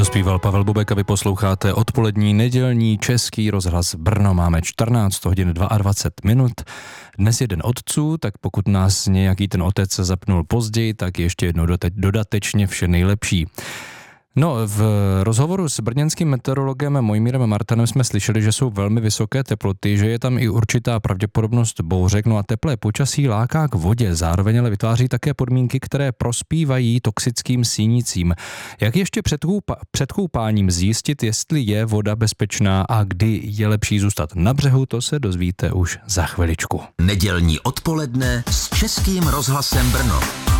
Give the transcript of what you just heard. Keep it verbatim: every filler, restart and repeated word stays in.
To zpíval Pavel Bobek a vy posloucháte odpolední nedělní Český rozhlas Brno. Máme čtrnáct hodin dvacet dva minut. Dnes je den otců, tak pokud nás nějaký ten otec zapnul později, tak ještě jednou dodatečně vše nejlepší. No, v rozhovoru s brněnským meteorologem Mojmírem Martanem jsme slyšeli, že jsou velmi vysoké teploty, že je tam i určitá pravděpodobnost bouřek, no a teplé počasí láká k vodě, zároveň ale vytváří také podmínky, které prospívají toxickým sínicím. Jak ještě před, koupa, před koupáním zjistit, jestli je voda bezpečná a kdy je lepší zůstat na břehu, to se dozvíte už za chviličku. Nedělní odpoledne s Českým rozhlasem Brno.